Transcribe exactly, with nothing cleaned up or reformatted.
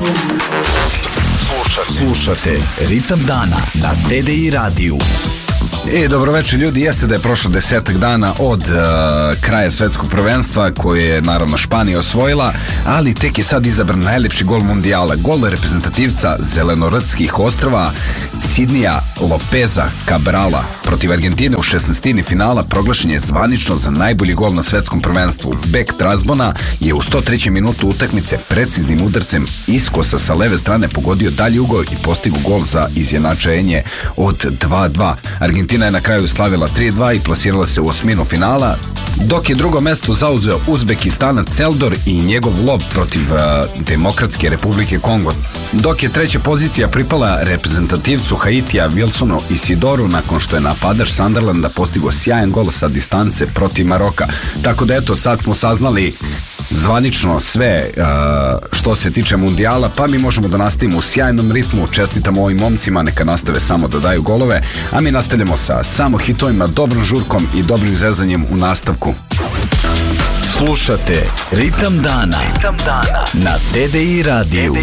Slušate Ritam dana na T D I radiju. E, dobroveče ljudi, jeste da je prošlo desetak dana od uh, kraja svetskog prvenstva koje je naravno Španija osvojila, ali tek je sad izabran najlepši gol mundijala, gol reprezentativca Zelenortskih ostrva Sidnija Lopeza Cabrala protiv Argentine u šesnaestini finala proglašen je zvanično za najbolji gol na svetskom prvenstvu. Bek Trasbona je u sto trećoj minutu utakmice preciznim udarcem iskosa sa leve strane pogodio dalji ugao i postigao gol za izjednačenje od dva dva. Argentina je na kraju slavila tri dva i plasirala se u osminu finala, dok je drugo mesto zauzeo Uzbekistanac Seldor i njegov lob protiv uh, Demokratske Republike Kongo, dok je treća pozicija pripala reprezentativcu Haitija Wilsonu Isidoru nakon što je napadač Sunderlanda postigao sjajan gol sa distance protiv Maroka. Tako da eto, sad smo saznali zvanično sve uh, što se tiče mundijala, pa mi možemo da nastavimo u sjajnom ritmu. Čestitamo ovim momcima, neka nastave samo da daju golove, a mi nastavljamo sa samo hitovima, dobrom žurkom i dobrim zezanjem u nastavku. Slušate Ritam dana, Ritam dana na T D I radiju.